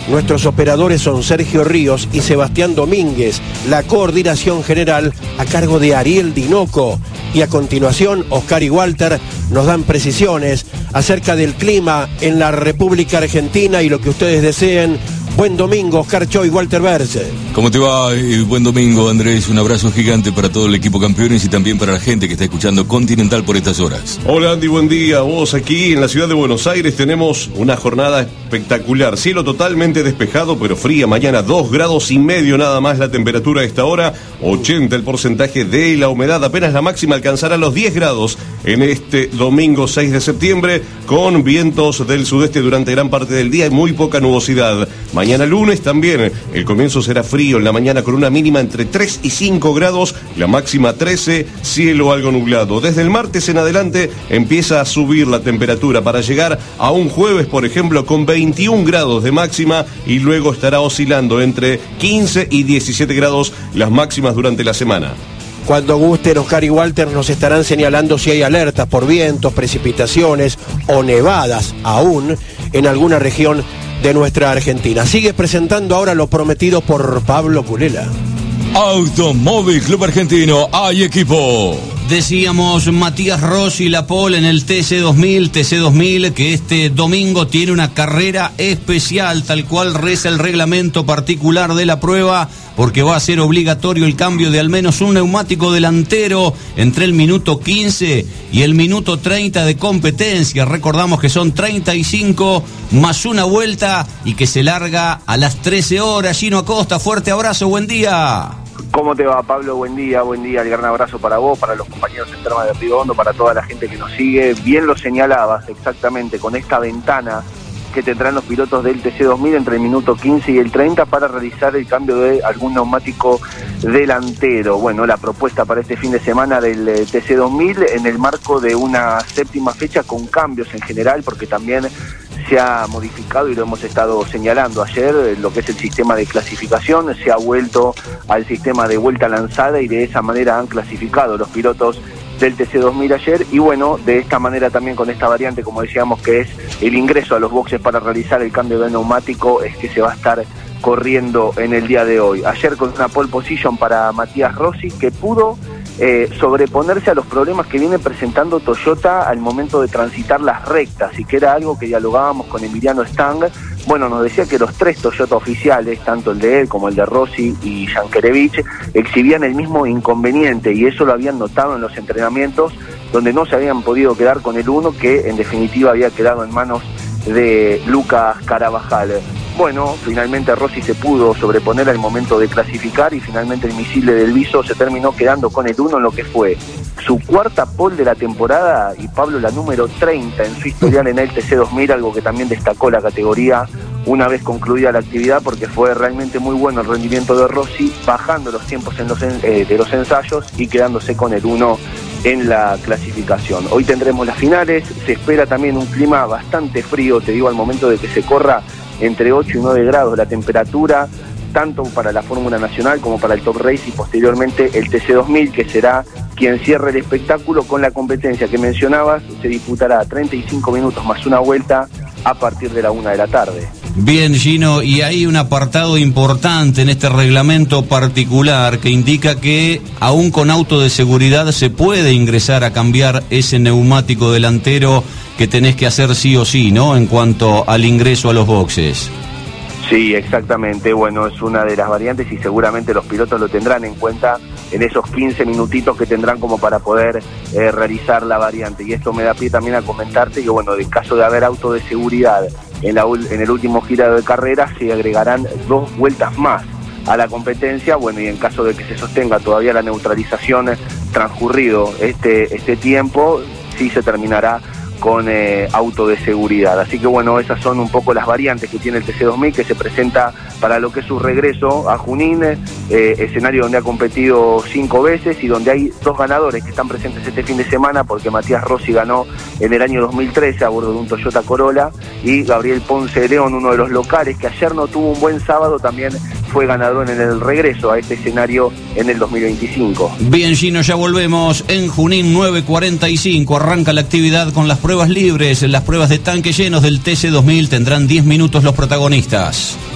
Nuestros operadores son Sergio Ríos y Sebastián Domínguez. La coordinación general a cargo de Ariel Dinoco. Y a continuación, Oscar y Walter nos dan precisiones acerca del clima en la República Argentina y lo que ustedes deseen. Buen domingo, Oscar Cho y Walter Berce. ¿Cómo te va? Buen domingo, Andrés. Un abrazo gigante para todo el equipo campeones y también para la gente que está escuchando Continental por estas horas. Hola, Andy, buen día. Vos aquí en la ciudad de Buenos Aires tenemos una jornada espectacular. Cielo totalmente despejado, pero fría. Mañana 2,5 grados nada más la temperatura a esta hora. 80 el porcentaje de la humedad. Apenas la máxima alcanzará los 10 grados en este domingo 6 de septiembre, con vientos del sudeste durante gran parte del día y muy poca nubosidad. Mañana lunes también el comienzo será frío en la mañana con una mínima entre 3 y 5 grados, la máxima 13, cielo algo nublado. Desde el martes en adelante empieza a subir la temperatura para llegar a un jueves, por ejemplo, con 21 grados de máxima y luego estará oscilando entre 15 y 17 grados las máximas durante la semana. Cuando gusten, Oscar y Walter nos estarán señalando si hay alertas por vientos, precipitaciones o nevadas aún en alguna región de nuestra Argentina. Sigue presentando ahora lo prometido por Pablo Culela. Automóvil Club Argentino, hay equipo. Decíamos Matías Rossi, la pole en el TC2000, que este domingo tiene una carrera especial, tal cual reza el reglamento particular de la prueba, porque va a ser obligatorio el cambio de al menos un neumático delantero entre el minuto 15 y el minuto 30 de competencia. Recordamos que son 35 más una vuelta y que se larga a las 13 horas. Gino Acosta, fuerte abrazo, buen día. ¿Cómo te va, Pablo? Buen día, el gran abrazo para vos, para los compañeros en Termas de Río Hondo, para toda la gente que nos sigue. Bien lo señalabas, exactamente, con esta ventana que tendrán los pilotos del TC2000 entre el minuto 15 y el 30 para realizar el cambio de algún neumático delantero. Bueno, la propuesta para este fin de semana del TC2000 en el marco de una séptima fecha con cambios en general, porque también se ha modificado, y lo hemos estado señalando ayer, lo que es el sistema de clasificación. Se ha vuelto al sistema de vuelta lanzada y de esa manera han clasificado los pilotos del TC2000 ayer, y bueno, de esta manera también con esta variante, como decíamos, que es el ingreso a los boxes para realizar el cambio de neumático, es que se va a estar corriendo en el día de hoy. Ayer con una pole position para Matías Rossi, que pudo sobreponerse a los problemas que viene presentando Toyota al momento de transitar las rectas, y que era algo que dialogábamos con Emiliano Stang. Bueno, nos decía que los tres Toyota oficiales, tanto el de él como el de Rossi y Jankerevich, exhibían el mismo inconveniente, y eso lo habían notado en los entrenamientos, donde no se habían podido quedar con el uno, que en definitiva había quedado en manos de Lucas Carabajal. Bueno, finalmente Rossi se pudo sobreponer al momento de clasificar, y finalmente el misil de Del Viso se terminó quedando con el 1 en lo que fue su cuarta pole de la temporada, y Pablo, la número 30 en su historial en el TC2000, algo que también destacó la categoría una vez concluida la actividad, porque fue realmente muy bueno el rendimiento de Rossi, bajando los tiempos de los ensayos y quedándose con el 1 en la clasificación. Hoy tendremos las finales, se espera también un clima bastante frío, te digo, al momento de que se corra entre 8 y 9 grados la temperatura, tanto para la Fórmula Nacional como para el Top Race, y posteriormente el TC2000, que será quien cierre el espectáculo con la competencia que mencionabas. Se disputará 35 minutos más una vuelta a partir de la 1 de la tarde. Bien, Gino, y hay un apartado importante en este reglamento particular que indica que aún con auto de seguridad se puede ingresar a cambiar ese neumático delantero que tenés que hacer sí o sí, ¿no?, en cuanto al ingreso a los boxes. Sí, exactamente. Bueno, es una de las variantes y seguramente los pilotos lo tendrán en cuenta en esos 15 minutitos que tendrán como para poder realizar la variante. Y esto me da pie también a comentarte que, bueno, en caso de haber auto de seguridad en el último girado de carrera, se agregarán 2 vueltas más a la competencia. Bueno, y en caso de que se sostenga todavía la neutralización transcurrido este tiempo, sí se terminará con auto de seguridad. Así que bueno, esas son un poco las variantes que tiene el TC2000, que se presenta para lo que es su regreso a Junín, escenario donde ha competido 5 veces y donde hay 2 ganadores que están presentes este fin de semana, porque Matías Rossi ganó en el año 2013 a bordo de un Toyota Corolla, y Gabriel Ponce de León, uno de los locales que ayer no tuvo un buen sábado, también fue ganador en el regreso a este escenario en el 2025. Bien, Gino, ya volvemos en Junín 9:45. Arranca la actividad con las pruebas libres. Las pruebas de tanque llenos del TC2000 tendrán 10 minutos los protagonistas.